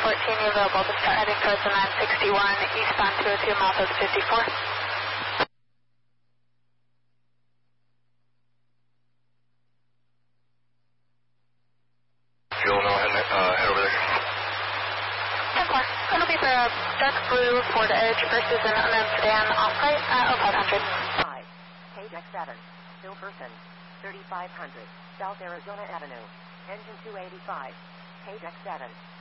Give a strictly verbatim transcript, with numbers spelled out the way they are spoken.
fourteen, you available to start heading towards the nine sixty-one, eastbound two oh two, mile to fifty-four. Fuel, no, head, uh, head over there. ten four. It'll be the dark blue Ford Edge versus an unmanned sedan off-site at oh five hundred. five. Page X seven. Silverton. thirty-five hundred. South Arizona Avenue. Engine two eighty-five. Page X seven.